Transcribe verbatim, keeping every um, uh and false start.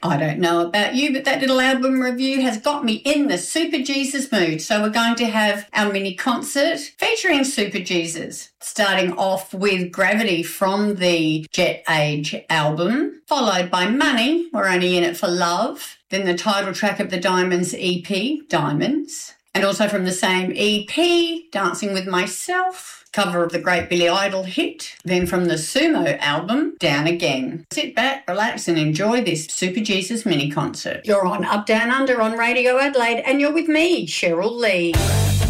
I don't know about you, but that little album review has got me in the Super Jesus mood. So we're going to have our mini concert featuring Super Jesus, starting off with Gravity from the Jet Age album, followed by Money, We're Only In It For Love, then the title track of the Diamonds E P, Diamonds, and also from the same E P, Dancing With Myself, cover of the great Billy Idol hit, then from the Sumo album, Down Again. Sit back, relax and enjoy this Super Jesus mini concert. You're on Up Down Under on Radio Adelaide and you're with me, Cheryl Lee.